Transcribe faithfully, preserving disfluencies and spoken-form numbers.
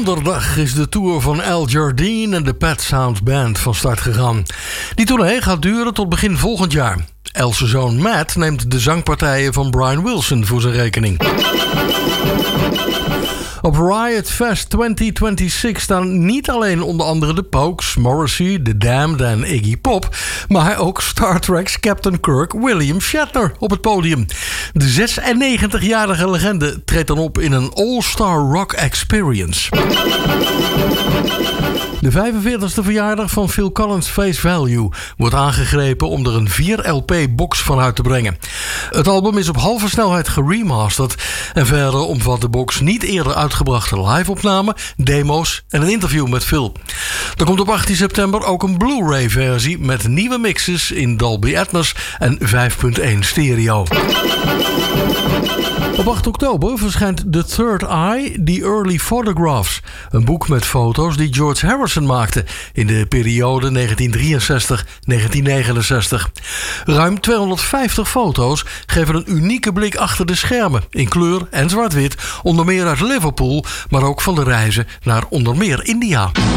Donderdag is de tour van Al Jardine en de Pet Sounds Band van start gegaan. Die tournee gaat duren tot begin volgend jaar. Al's zoon Matt neemt de zangpartijen van Brian Wilson voor zijn rekening. Op Riot Fest twintig zesentwintig staan niet alleen onder andere de Pogues, Morrissey, The Damned en Iggy Pop, maar ook Star Trek's Captain Kirk William Shatner op het podium. De zesennegentigjarige legende treedt dan op in een all-star rock experience. De vijfenveertigste verjaardag van Phil Collins' Face Value wordt aangegrepen om er een vier L P-box van uit te brengen. Het album is op halve snelheid geremasterd en verder omvat de box niet eerder uitgebrachte live-opnamen, demo's en een interview met Phil. Er komt op achttien september ook een Blu-ray-versie met nieuwe mixes in Dolby Atmos en vijf punt één stereo. Op acht oktober verschijnt The Third Eye, The Early Photographs. Een boek met foto's die George Harrison maakte in de periode negentien drieënzestig tot negentien negenenzestig. Ruim tweehonderdvijftig foto's geven een unieke blik achter de schermen, in kleur en zwart-wit, onder meer uit Liverpool, maar ook van de reizen naar onder meer India.